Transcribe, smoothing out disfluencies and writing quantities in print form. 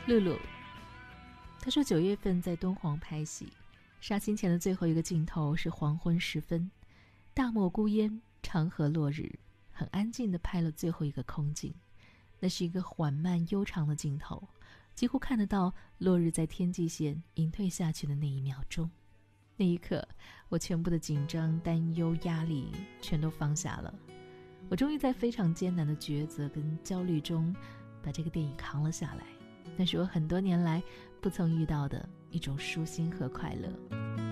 露露，他说9月份在敦煌拍戏，杀青前的最后一个镜头是黄昏时分，大漠孤烟，长河落日，很安静地拍了最后一个空镜。那是一个缓慢悠长的镜头，几乎看得到落日在天际线隐退下去的那1秒钟。那一刻，我全部的紧张、担忧、压力全都放下了。我终于在非常艰难的抉择跟焦虑中，把这个电影扛了下来。那是我很多年来不曾遇到的一种舒心和快乐。